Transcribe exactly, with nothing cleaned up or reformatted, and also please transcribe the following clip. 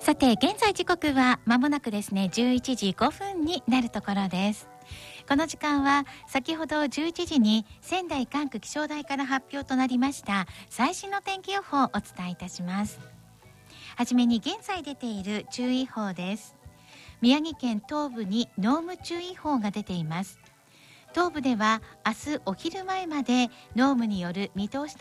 さて現在時刻は間もなくですねじゅういちじごふんになるところです。この時間は先ほどじゅういちじに仙台管区気象台から発表となりました最新の天気予報をお伝えいたします。はじめに現在出ている注意報です。宮城県東部に濃霧注意報が出ています。東部では明日お昼前まで濃霧による見通し